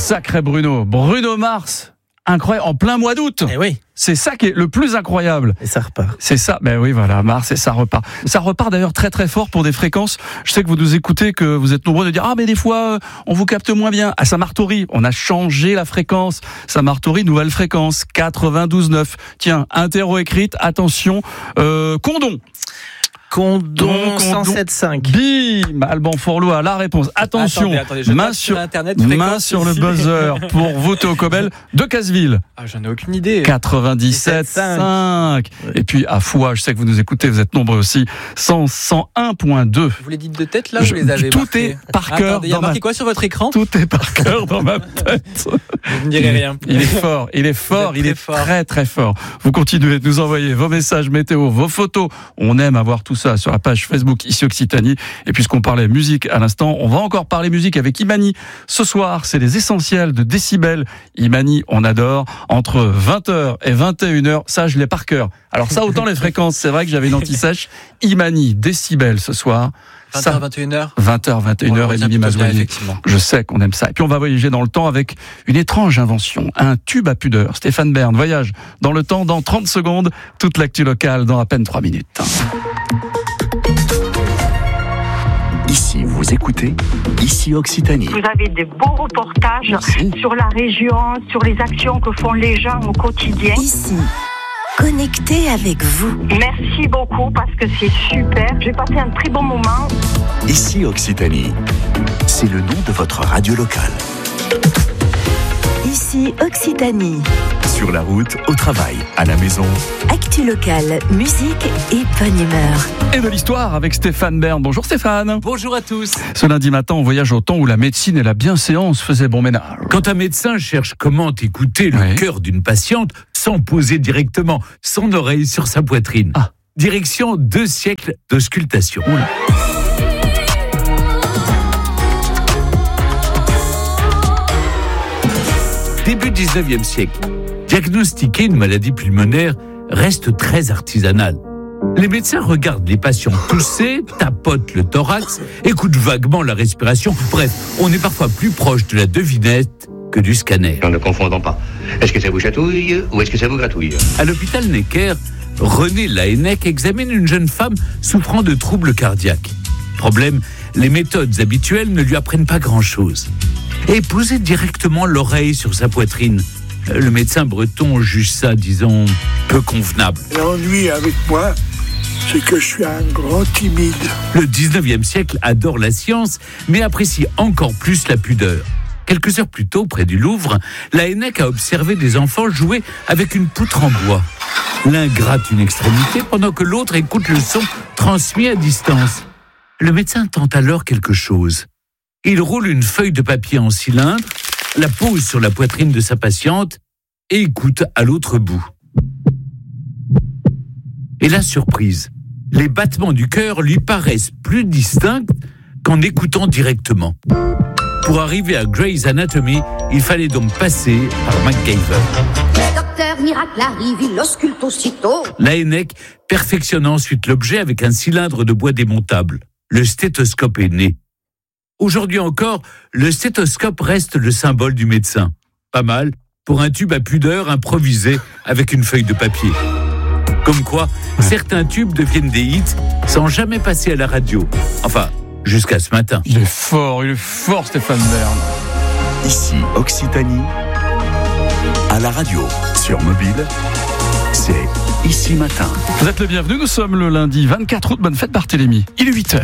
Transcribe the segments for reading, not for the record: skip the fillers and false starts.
Sacré Bruno Mars, incroyable, en plein mois d'août. Eh oui. C'est ça qui est le plus incroyable. Et ça repart. C'est ça, ben oui, voilà, Mars, et ça repart. Ça repart d'ailleurs très très fort pour des fréquences. Je sais que vous nous écoutez, que vous êtes nombreux de dire, ah mais des fois, on vous capte moins bien. À Saint-Martory, on a changé la fréquence. Saint-Martory, nouvelle fréquence, 92.9. Tiens, interro écrite, attention, Condon 107.5. Bim, Alban Forlot a la réponse. Attention, attendez, main sur le buzzer pour vous Théo Cobel de Casseville. Ah, j'en ai aucune idée. 97.5. Et puis à Foix, je sais que vous nous écoutez, vous êtes nombreux aussi. 101.2. Vous les dites de tête là, vous les avez tout marqués. Est par cœur. Il y a marqué quoi sur votre écran? Tout est par cœur dans ma tête. Vous ne direz rien. Il est fort, il est très très fort. Vous continuez de nous envoyer vos messages météo, vos photos. On aime avoir tout ça sur la page Facebook Ici Occitanie. Et puisqu'on parlait musique à l'instant, on va encore parler musique avec Imani. Ce soir, c'est les essentiels de Décibel. Imani, on adore. Entre 20h et 21h, ça je l'ai par cœur. Alors ça, autant les fréquences, c'est vrai que j'avais une anti-sèche. Imani, Décibel ce soir. 20h, 21h 20h, 21h, Émilie Mazoyer. Je sais qu'on aime ça. Et puis on va voyager dans le temps avec une étrange invention, un tube à pudeur. Stéphane Bern voyage dans le temps dans 30 secondes. Toute l'actu locale dans à peine 3 minutes. Ici, vous écoutez Ici Occitanie. Vous avez des beaux reportages sur la région, sur les actions que font les gens au quotidien. Ici, connecté avec vous. Merci beaucoup parce que c'est super. J'ai passé un très bon moment. Ici Occitanie, c'est le nom de votre radio locale. Ici Occitanie. Sur la route, au travail, à la maison. Actu locale, musique et bonne humeur. Et de l'histoire avec Stéphane Bern. Bonjour Stéphane. Bonjour à tous. Ce lundi matin, on voyage au temps où la médecine et la bienséance faisaient bon ménage. Quand un médecin cherche comment écouter le cœur d'une patiente sans poser directement son oreille sur sa poitrine. Direction 2 siècles d'auscultation. Oula. Début 19e siècle, diagnostiquer une maladie pulmonaire reste très artisanal. Les médecins regardent les patients tousser, tapotent le thorax, écoutent vaguement la respiration. Bref, on est parfois plus proche de la devinette que du scanner. Ne confondons pas. Est-ce que ça vous chatouille ou est-ce que ça vous gratouille? À l'hôpital Necker, René Laennec examine une jeune femme souffrant de troubles cardiaques. Problème, les méthodes habituelles ne lui apprennent pas grand-chose. Et poser directement l'oreille sur sa poitrine, le médecin breton juge ça, disons, peu convenable. L'ennui avec moi, c'est que je suis un grand timide. Le 19e siècle adore la science, mais apprécie encore plus la pudeur. Quelques heures plus tôt, près du Louvre, Laennec a observé des enfants jouer avec une poutre en bois. L'un gratte une extrémité pendant que l'autre écoute le son transmis à distance. Le médecin tente alors quelque chose. Il roule une feuille de papier en cylindre, la pose sur la poitrine de sa patiente et écoute à l'autre bout. Et la surprise, les battements du cœur lui paraissent plus distincts qu'en écoutant directement. Pour arriver à Grey's Anatomy, il fallait donc passer par MacGyver. Le docteur miracle arrive, il ausculte aussitôt. Laennec perfectionne ensuite l'objet avec un cylindre de bois démontable. Le stéthoscope est né. Aujourd'hui encore, le stéthoscope reste le symbole du médecin. Pas mal pour un tube à pudeur improvisé avec une feuille de papier. Comme quoi, certains tubes deviennent des hits sans jamais passer à la radio. Enfin, jusqu'à ce matin. Il est fort Stéphane Bern. Ici Occitanie, à la radio, sur mobile, c'est Ici Matin. Vous êtes le bienvenu, nous sommes le lundi 24 août, bonne fête Barthélémy. Il est 8h.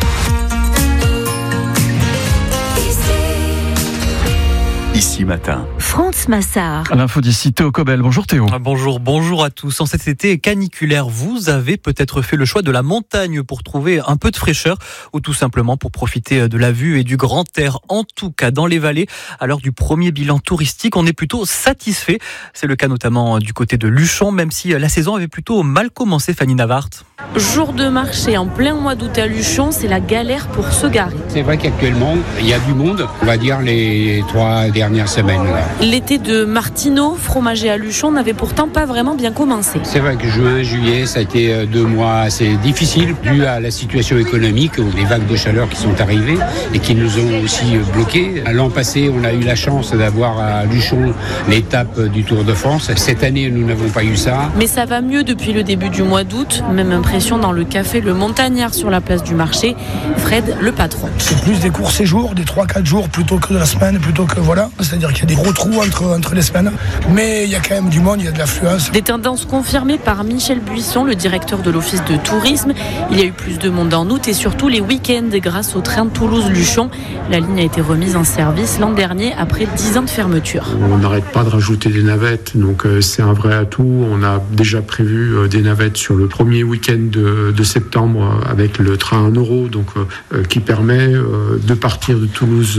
Ici Matin. Franz Massard. À l'info d'ici, Théo Cobel. Bonjour Théo. Bonjour à tous. En cet été caniculaire, vous avez peut-être fait le choix de la montagne pour trouver un peu de fraîcheur ou tout simplement pour profiter de la vue et du grand air. En tout cas, dans les vallées, à l'heure du premier bilan touristique, on est plutôt satisfait. C'est le cas notamment du côté de Luchon, même si la saison avait plutôt mal commencé, Fanny Navart. Jour de marché en plein mois d'août à Luchon, c'est la galère pour se garer. C'est vrai qu'actuellement, il y a du monde. On va dire les 3 derniers dernières semaines-là. L'été de Martineau, fromager à Luchon, n'avait pourtant pas vraiment bien commencé. C'est vrai que juin, juillet, ça a été 2 mois assez difficiles dû à la situation économique, les vagues de chaleur qui sont arrivées et qui nous ont aussi bloqués. L'an passé, on a eu la chance d'avoir à Luchon l'étape du Tour de France. Cette année, nous n'avons pas eu ça. Mais ça va mieux depuis le début du mois d'août. Même impression dans le café Le Montagnard sur la place du marché. Fred, le patron. C'est plus des courts séjours, des 3-4 jours plutôt que de la semaine, plutôt que voilà. C'est-à-dire qu'il y a des gros trous entre les semaines. Mais il y a quand même du monde, il y a de l'affluence. Des tendances confirmées par Michel Buisson, le directeur de l'Office de tourisme. Il y a eu plus de monde en août et surtout les week-ends grâce au train Toulouse-Luchon. La ligne a été remise en service l'an dernier après 10 ans de fermeture. On n'arrête pas de rajouter des navettes, donc c'est un vrai atout. On a déjà prévu des navettes sur le premier week-end de septembre avec le train 1 euro, donc qui permet de partir de Toulouse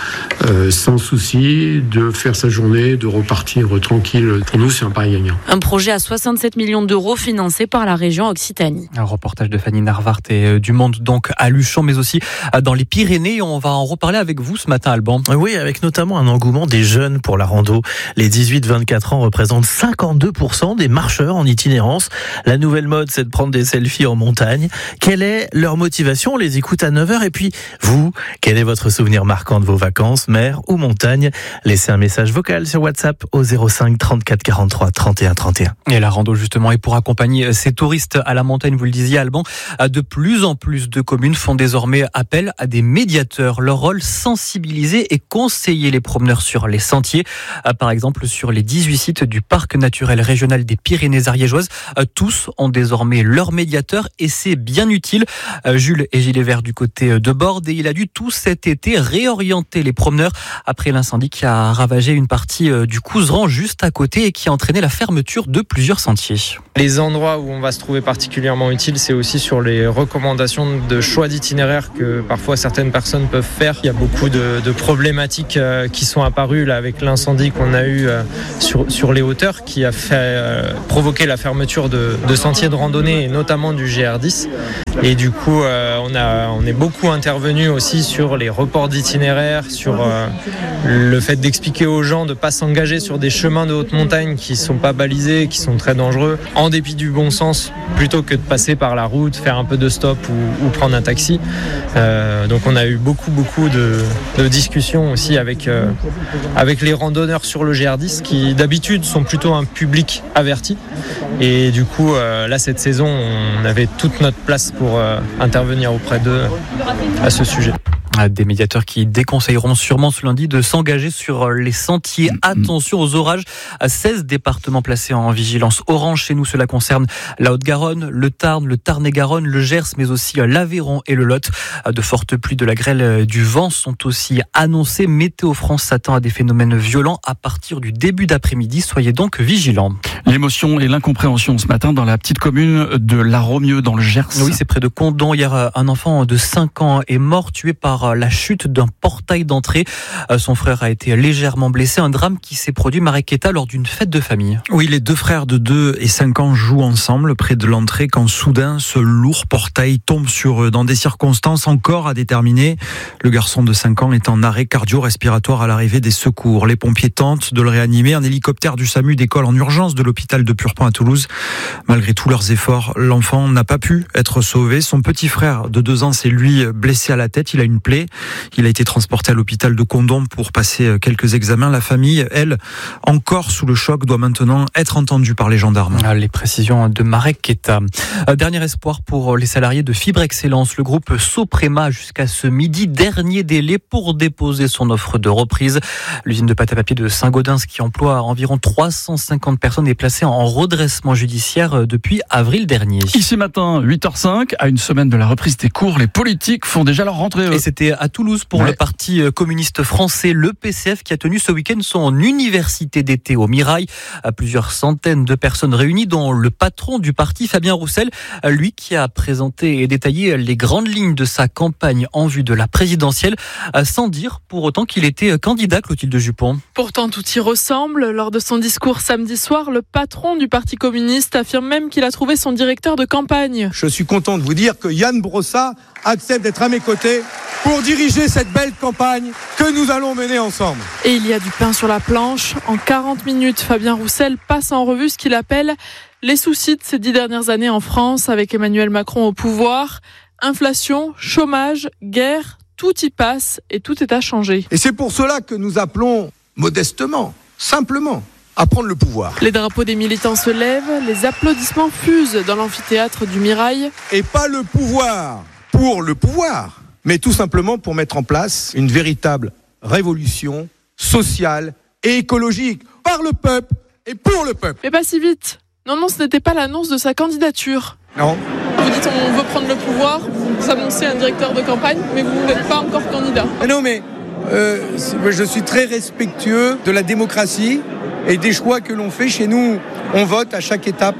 sans souci, de faire sa journée, de repartir tranquille. Pour nous, c'est un pari gagnant. Un projet à 67 millions d'euros financé par la région Occitanie. Un reportage de Fanny Narvart et du monde donc à Luchon, mais aussi dans les Pyrénées. On va en reparler avec vous ce matin, Alban. Oui, avec notamment un engouement des jeunes pour la rando. Les 18-24 ans représentent 52% des marcheurs en itinérance. La nouvelle mode, c'est de prendre des selfies en montagne. Quelle est leur motivation ? On les écoute à 9h. Et puis, vous, quel est votre souvenir marquant de vos vacances, mer ou montagne ? Laissez un message vocal sur WhatsApp au 05 34 43 31 31. Et la rando, justement, et pour accompagner ces touristes à la montagne, vous le disiez, Alban, de plus en plus de communes font désormais appel à des médiateurs. Leur rôle, sensibiliser et conseiller les promeneurs sur les sentiers. Par exemple, sur les 18 sites du parc naturel régional des Pyrénées ariégeoises, tous ont désormais leur médiateur et c'est bien utile. Jules est gilet vert du côté de Borde et il a dû tout cet été réorienter les promeneurs après l'incendie qui a ravagé une partie du Couserans juste à côté et qui a entraîné la fermeture de plusieurs sentiers. Les endroits où on va se trouver particulièrement utile, c'est aussi sur les recommandations de choix d'itinéraire que parfois certaines personnes peuvent faire. Il y a beaucoup de problématiques qui sont apparues là, avec l'incendie qu'on a eu sur les hauteurs qui a fait provoquer la fermeture de sentiers de randonnée et notamment du GR10. Et du coup, on est beaucoup intervenu aussi sur les reports d'itinéraire, sur le fait d'expliquer aux gens de ne pas s'engager sur des chemins de haute montagne qui ne sont pas balisés, qui sont très dangereux, en dépit du bon sens, plutôt que de passer par la route, faire un peu de stop ou prendre un taxi. Donc on a eu beaucoup de discussions aussi avec les randonneurs sur le GR10 qui d'habitude sont plutôt un public averti. Et du coup, là cette saison, on avait toute notre place pour intervenir auprès d'eux à ce sujet. Des médiateurs qui déconseilleront sûrement ce lundi de s'engager sur les sentiers. Attention aux orages. 16 départements placés en vigilance orange. Chez nous, cela concerne la Haute-Garonne, le Tarn, le Tarn-et-Garonne, le Gers, mais aussi l'Aveyron et le Lot. De fortes pluies, de la grêle, du vent sont aussi annoncées. Météo France s'attend à des phénomènes violents à partir du début d'après-midi. Soyez donc vigilants. L'émotion et l'incompréhension ce matin dans la petite commune de La Romieux dans le Gers. Oui, c'est près de Condon. Hier, un enfant de 5 ans est mort, tué par la chute d'un portail d'entrée. Son frère a été légèrement blessé. Un drame qui s'est produit, Marek Keta, lors d'une fête de famille. Oui, les deux frères de 2 et 5 ans jouent ensemble près de l'entrée quand soudain ce lourd portail tombe sur eux. Dans des circonstances encore à déterminer, le garçon de 5 ans est en arrêt cardio-respiratoire à l'arrivée des secours. Les pompiers tentent de le réanimer. Un hélicoptère du SAMU décolle en urgence de l'hôpital de Purpan à Toulouse. Malgré tous leurs efforts, l'enfant n'a pas pu être sauvé. Son petit frère de 2 ans s'est lui blessé à la tête. Il a une plaie. Il a été transporté à l'hôpital de Condom pour passer quelques examens. La famille, elle, encore sous le choc, doit maintenant être entendue par les gendarmes. Les précisions de Marek Keta. Dernier espoir pour les salariés de Fibre Excellence. Le groupe Soprema jusqu'à ce midi, dernier délai pour déposer son offre de reprise. L'usine de pâte à papier de Saint-Gaudens, qui emploie environ 350 personnes, est placée en redressement judiciaire depuis avril dernier. Ici matin, 8h05, à une semaine de la reprise des cours, les politiques font déjà leur rentrée. Et c'était à Toulouse pour le Parti communiste français, le PCF, qui a tenu ce week-end son université d'été au Mirail. Plusieurs centaines de personnes réunies, dont le patron du parti, Fabien Roussel, lui qui a présenté et détaillé les grandes lignes de sa campagne en vue de la présidentielle, sans dire pour autant qu'il était candidat, Clotilde Jupon. Pourtant, tout y ressemble. Lors de son discours samedi soir, le patron du Parti communiste affirme même qu'il a trouvé son directeur de campagne. Je suis content de vous dire que Yann Brossat accepte d'être à mes côtés pour diriger cette belle campagne que nous allons mener ensemble. Et il y a du pain sur la planche. En 40 minutes, Fabien Roussel passe en revue ce qu'il appelle les soucis de ces 10 dernières années en France avec Emmanuel Macron au pouvoir. Inflation, chômage, guerre, tout y passe et tout est à changer. Et c'est pour cela que nous appelons modestement, simplement, à prendre le pouvoir. Les drapeaux des militants se lèvent, les applaudissements fusent dans l'amphithéâtre du Mirail. Et pas le pouvoir pour le pouvoir, mais tout simplement pour mettre en place une véritable révolution sociale et écologique par le peuple et pour le peuple. Mais pas si vite. Non, ce n'était pas l'annonce de sa candidature. Non. Vous dites on veut prendre le pouvoir, vous annoncez un directeur de campagne, mais vous n'êtes pas encore candidat. Non, mais je suis très respectueux de la démocratie et des choix que l'on fait. Chez nous, on vote à chaque étape.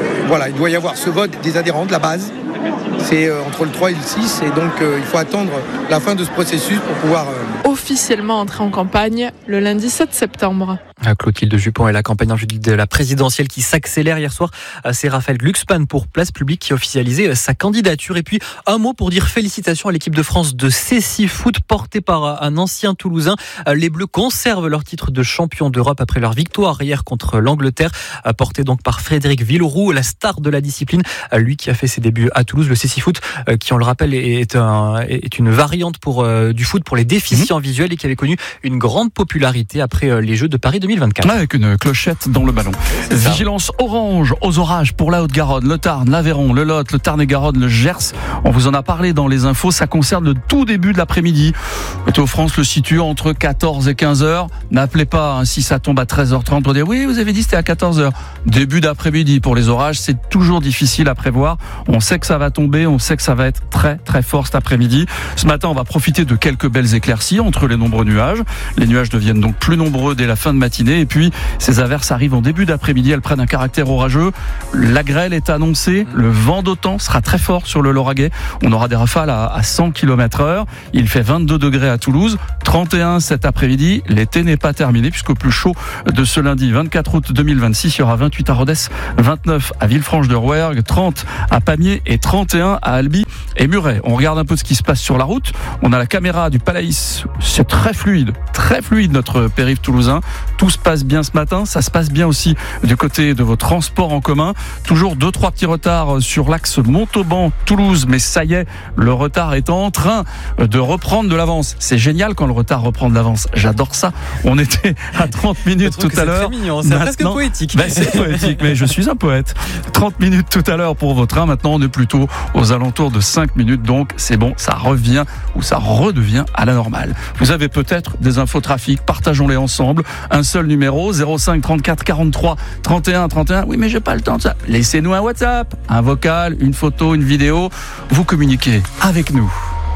Il doit y avoir ce vote des adhérents de la base. C'est entre le 3 et le 6 et donc il faut attendre la fin de ce processus pour pouvoir officiellement entrer en campagne le lundi 7 septembre. Clotilde Jupon et la campagne de la présidentielle qui s'accélère hier soir. C'est Raphaël Glucksmann pour Place Publique qui a officialisé sa candidature. Et puis un mot pour dire félicitations à l'équipe de France de cécifoot portée par un ancien Toulousain. Les Bleus conservent leur titre de champion d'Europe après leur victoire hier contre l'Angleterre, porté donc par Frédéric Villeroux, la star de la discipline. Lui qui a fait ses débuts à Toulouse, le cécifoot, qui on le rappelle est une variante du foot pour les déficients visuels et qui avait connu une grande popularité après les Jeux de Paris 2024. Avec une clochette dans le ballon. Vigilance orange aux orages pour la Haute-Garonne, le Tarn, l'Aveyron, le Lot, le Tarn-et-Garonne, le Gers. On vous en a parlé dans les infos. Ça concerne le tout début de l'après-midi. Météo France le situe entre 14 et 15 heures. N'appelez pas si ça tombe à 13h30 pour dire oui, vous avez dit c'était à 14h. Début d'après-midi pour les orages, c'est toujours difficile à prévoir. On sait que ça va tomber, on sait que ça va être très très fort cet après-midi. Ce matin, on va profiter de quelques belles éclaircies entre les nombreux nuages. Les nuages deviennent donc plus nombreux dès la fin de matinée. Et puis, ces averses arrivent en début d'après-midi. Elles prennent un caractère orageux. La grêle est annoncée. Le vent d'OTAN sera très fort sur le Lauragais. On aura des rafales à 100 km/h. Il fait 22 degrés à Toulouse. 31 cet après-midi. L'été n'est pas terminé puisqu'au plus chaud de ce lundi 24 août 2026, il y aura 28 à Rodez, 29 à Villefranche-de-Rouergue, 30 à Pamiers et 31 à Albi et Muret. On regarde un peu ce qui se passe sur la route. On a la caméra du Palaïs. C'est très fluide notre périph' toulousain. Tout se passe bien ce matin. Ça se passe bien aussi du côté de vos transports en commun. Toujours 2-3 petits retards sur l'axe Montauban-Toulouse. Mais ça y est, le retard est en train de reprendre de l'avance. C'est génial quand le retard reprend de l'avance. J'adore ça. On était à 30 minutes tout à l'heure. C'est mignon, c'est presque poétique. C'est poétique, mais je suis un poète. 30 minutes tout à l'heure pour vos trains. Maintenant, on est plutôt aux alentours de 5 minutes. Donc, c'est bon, ça revient ou ça redevient à la normale. Vous avez peut-être des infos trafic. Partageons-les ensemble. Un seul numéro, 05 34 43 31 31. Oui, mais j'ai pas le temps de ça. Laissez-nous un WhatsApp, un vocal, une photo, une vidéo. Vous communiquez avec nous.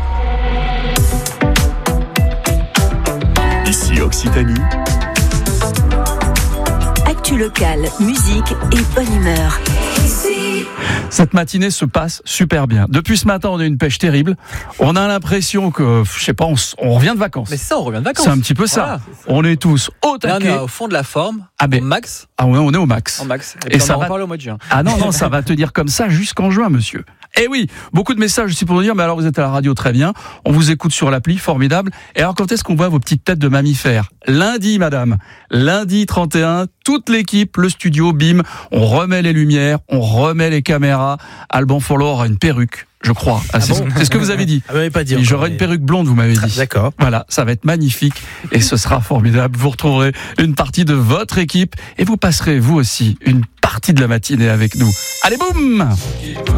Ici Occitanie. Actu locale, musique et bonne humeur. Cette matinée se passe super bien. Depuis ce matin, on a une pêche terrible. On a l'impression que, je sais pas, on revient de vacances. Mais ça, on revient de vacances. C'est un petit peu ça. Voilà. On est tous au taquet. Là, on est au fond de la forme. Au max. Ah, on est au max. En max. Et ça va parler au mois de juin. Ah non, ça va tenir comme ça jusqu'en juin, monsieur. Eh oui, beaucoup de messages aussi pour nous dire, mais alors vous êtes à la radio, très bien. On vous écoute sur l'appli, formidable. Et alors quand est-ce qu'on voit vos petites têtes de mammifères? Lundi, madame. Lundi 31, toute l'équipe, le studio, bim. On remet les lumières, on remet les caméras. Alban Forlot aura une perruque, je crois. C'est ce que vous avez dit. Vous m'avez pas dit. J'aurai une perruque blonde, vous m'avez dit. D'accord. Voilà, ça va être magnifique et ce sera formidable. Vous retrouverez une partie de votre équipe et vous passerez, vous aussi, une partie de la matinée avec nous. Allez, boum!